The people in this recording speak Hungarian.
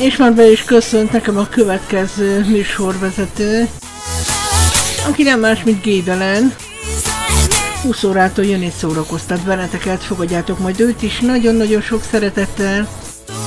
És már be is köszönt nekem a következő műsorvezető, aki nem más, mint Gédelen. 20 órától jön és szórakoztat benneteket, fogadjátok majd őt is nagyon-nagyon sok szeretettel.